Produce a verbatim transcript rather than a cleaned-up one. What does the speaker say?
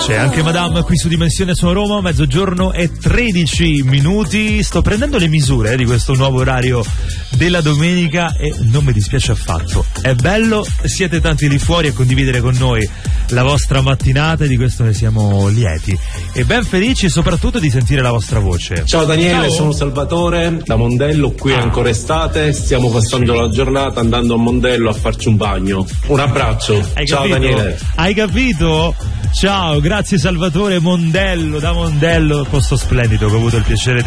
C'è anche Madame qui su Dimensione su Roma, mezzogiorno e tredici minuti. Sto prendendo le misure eh, di questo nuovo orario della domenica e non mi dispiace affatto. È bello, siete tanti lì fuori a condividere con noi la vostra mattinata e di questo ne siamo lieti e ben felici soprattutto di sentire la vostra voce. Ciao Daniele, Ciao. Sono Salvatore da Mondello, qui è Ah. ancora estate, stiamo passando Sì. la giornata andando a Mondello a farci un bagno. Un abbraccio. Hai Ciao capito? Daniele. Hai capito? Ciao, grazie Salvatore. Mondello, da Mondello, posto splendido che ho avuto il piacere di